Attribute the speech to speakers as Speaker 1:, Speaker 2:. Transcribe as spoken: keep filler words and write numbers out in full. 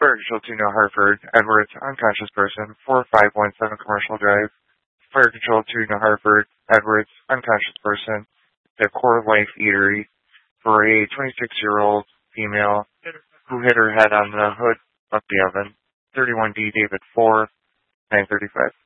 Speaker 1: Fire Control to New Hartford, Edwards, unconscious person, four five one seven Commercial Drive. Fire Control to New Hartford, Edwards, unconscious person, the Core Life Eatery, for a twenty-six-year-old female who hit her head on the hood of the oven. thirty-one D David four, nine thirty-five.